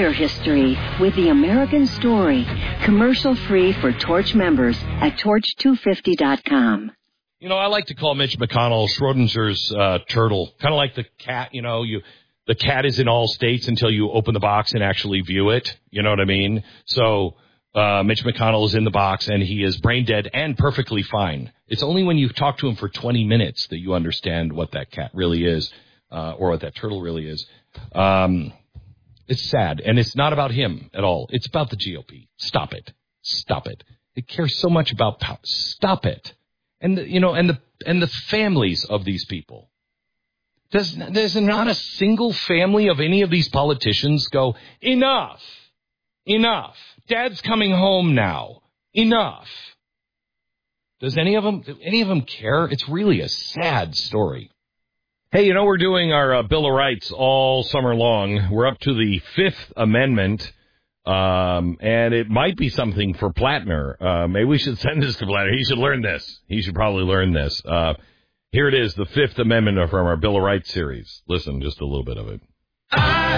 queer history with The American Story. Commercial free for Torch members at torch250.com. You know, I like to call Mitch McConnell Schrodinger's turtle. Kind of like the cat, the cat is in all states until you open the box and actually view it. You know what I mean? So Mitch McConnell is in the box, and he is brain dead and perfectly fine. It's only when you talk to him for 20 minutes that you understand what that cat really is, or what that turtle really is. It's sad, and it's not about him at all. It's about the GOP. Stop it. Stop it. It cares so much about power. Stop it. And the families of these people. There's not a single family of any of these politicians go, enough. Dad's coming home now. Enough. Do any of them care? It's really a sad story. Hey, we're doing our Bill of Rights all summer long. We're up to the Fifth Amendment, and it might be something for Plattner. Maybe we should send this to Plattner. He should learn this. He should probably learn this. Here it is, the Fifth Amendment from our Bill of Rights series. Listen, just a little bit of it.